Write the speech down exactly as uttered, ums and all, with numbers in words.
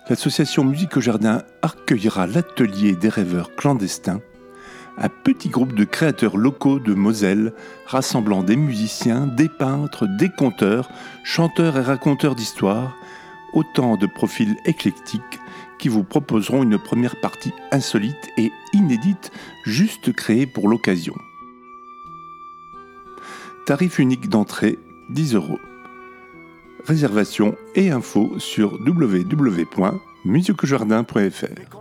l'association Musique au Jardin accueillera l'atelier des rêveurs clandestins, un petit groupe de créateurs locaux de Moselle rassemblant des musiciens, des peintres, des conteurs, chanteurs et raconteurs d'histoires, autant de profils éclectiques qui vous proposeront une première partie insolite et inédite, juste créée pour l'occasion. Tarif unique d'entrée, dix euros. Réservation et infos sur w w w point musique au jardin point f r.